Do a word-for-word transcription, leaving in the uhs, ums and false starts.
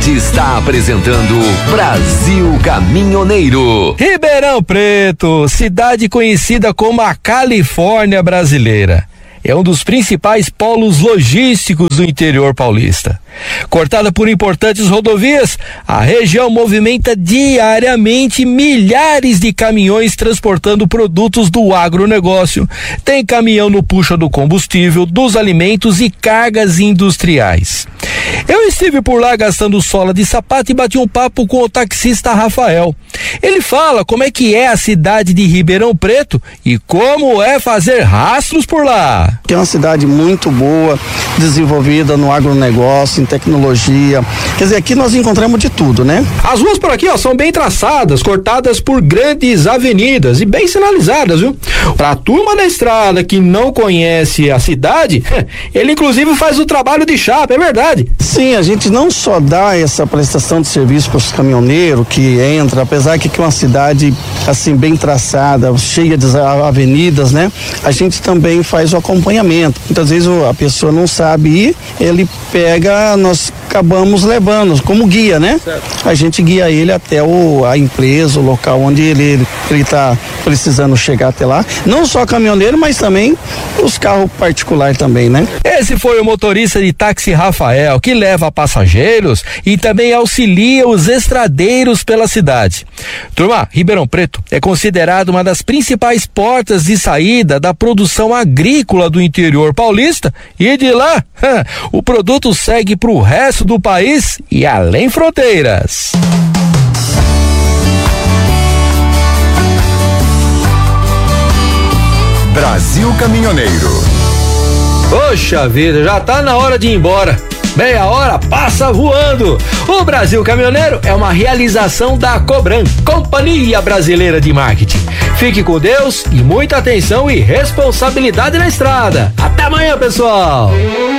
Rede está apresentando Brasil Caminhoneiro. Ribeirão Preto, cidade conhecida como a Califórnia brasileira. É um dos principais polos logísticos do interior paulista. Cortada por importantes rodovias, a região movimenta diariamente milhares de caminhões transportando produtos do agronegócio. Tem caminhão no puxa do combustível, dos alimentos e cargas industriais. Eu estive por lá gastando sola de sapato e bati um papo com o taxista Rafael. Ele fala como é que é a cidade de Ribeirão Preto e como é fazer rastros por lá. É uma cidade muito boa, desenvolvida no agronegócio, em tecnologia. Quer dizer, aqui nós encontramos de tudo, né? As ruas por aqui, ó, são bem traçadas, cortadas por grandes avenidas e bem sinalizadas, viu? Pra turma da estrada que não conhece a cidade, ele inclusive faz o trabalho de chapa, é verdade. Sim, a gente não só dá essa prestação de serviço para os caminhoneiros que entra, apesar que aqui é uma cidade assim bem traçada, cheia de avenidas, né? A gente também faz o acompanhamento. Muitas vezes a pessoa não sabe ir, ele pega, nós acabamos levando como guia, né? Certo. A gente guia ele até o, a empresa, o local onde ele ele está precisando chegar até lá. Não só caminhoneiro, mas também os carros particulares também, né? Esse foi o motorista de táxi Rafael, que leva passageiros e também auxilia os estradeiros pela cidade. Turma, Ribeirão Preto é considerado uma das principais portas de saída da produção agrícola do interior paulista e de lá o produto segue para o resto do país e além fronteiras. Brasil Caminhoneiro. Poxa vida, já tá na hora de ir embora. Meia hora passa voando. O Brasil Caminhoneiro é uma realização da Cobran, Companhia Brasileira de Marketing. Fique com Deus e muita atenção e responsabilidade na estrada. Até amanhã, pessoal.